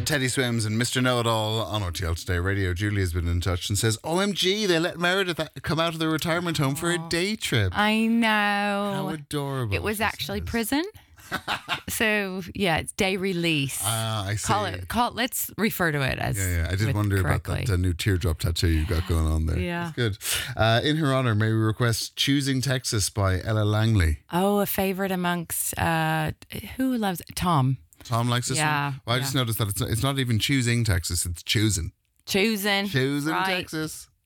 Teddy Swims and Mr. Know-It-All on RTL Today Radio. Julie has been in touch and says, OMG, they let Meredith come out of the retirement home for a day trip. I know. How adorable. It was actually prison. So, yeah, it's day release. I see. Let's refer to it as. Yeah. I did wonder correctly. about that new teardrop tattoo you've got going on there. Yeah. It's good. In her honour, may we request Choosing Texas by Ella Langley? Oh, a favourite amongst, who loves it? Tom. Tom likes this Yeah, one? Well, I just noticed that it's not even Choosing Texas, it's Choosing. Choosing Choosing right. Texas.